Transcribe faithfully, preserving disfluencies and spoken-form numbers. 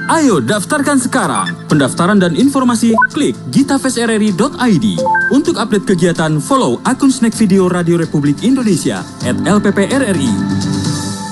Ayo daftarkan sekarang. Pendaftaran dan informasi klik gitafest r r i dot i d. Untuk update kegiatan, follow akun Snack Video Radio Republik Indonesia at L P P R R I.